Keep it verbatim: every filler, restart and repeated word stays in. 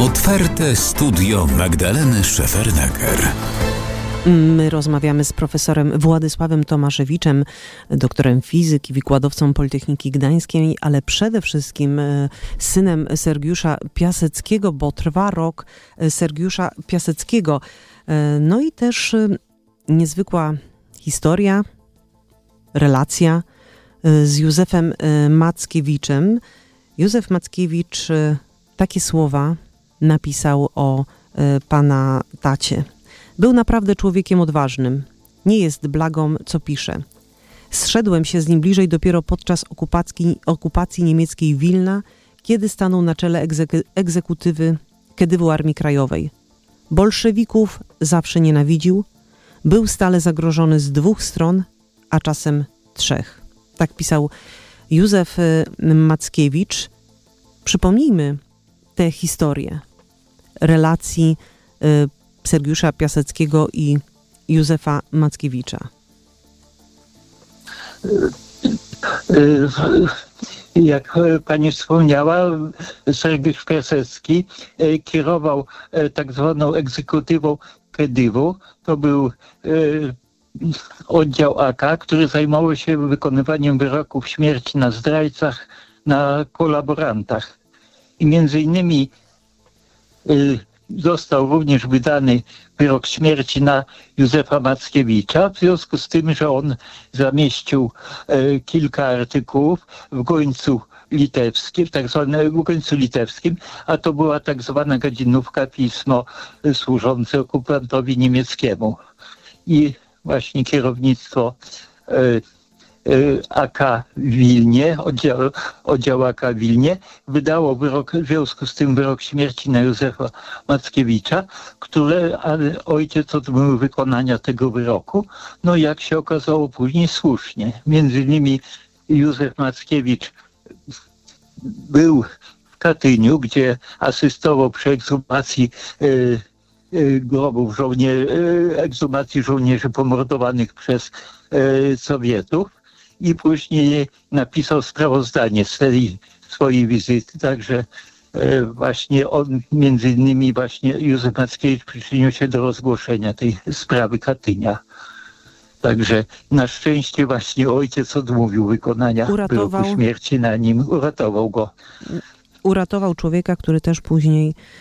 Otwarte studio Magdaleny Szefernaker. My rozmawiamy z profesorem Władysławem Tomaszewiczem, doktorem fizyki, wykładowcą Politechniki Gdańskiej, ale przede wszystkim synem Sergiusza Piaseckiego, bo trwa rok Sergiusza Piaseckiego. No i też niezwykła historia, relacja z Józefem Mackiewiczem. Józef Mackiewicz takie słowa napisał o pana tacie. Był naprawdę człowiekiem odważnym. Nie jest blagą, co pisze. Zszedłem się z nim bliżej dopiero podczas okupacji, okupacji niemieckiej Wilna, kiedy stanął na czele egzek- egzekutywy Kedywu Armii Krajowej. Bolszewików zawsze nienawidził. Był stale zagrożony z dwóch stron, a czasem trzech. Tak pisał Józef Mackiewicz. Przypomnijmy tę historię relacji y, Sergiusza Piaseckiego i Józefa Mackiewicza. Jak pani wspomniała, Sergiusz Piasecki kierował tak zwaną egzekutywą Kedywu. To był oddział A K, który zajmował się wykonywaniem wyroków śmierci na zdrajcach, na kolaborantach. I między innymi został również wydany wyrok śmierci na Józefa Mackiewicza, w związku z tym, że on zamieścił e, kilka artykułów w gońcu litewskim, tak zwanym w gońcu litewskim, a to była tak zwana gadzinówka, pismo służące okupantowi niemieckiemu. I właśnie kierownictwo e, A K w Wilnie, oddział, oddział A K w Wilnie, wydało wyrok, w związku z tym wyrok śmierci na Józefa Mackiewicza, które ale ojciec odmówił wykonania tego wyroku. No jak się okazało później słusznie. Między innymi Józef Mackiewicz był w Katyniu, gdzie asystował przy ekshumacji y, y, grobów żołnierzy, y, ekshumacji żołnierzy pomordowanych przez y, Sowietów. I później napisał sprawozdanie z tej swojej wizyty. Także e, właśnie on, między innymi właśnie Józef Mackiewicz przyczynił się do rozgłoszenia tej sprawy Katynia. Także na szczęście właśnie ojciec odmówił wykonania uratował, wyroku śmierci na nim. Uratował go. Uratował człowieka, który też później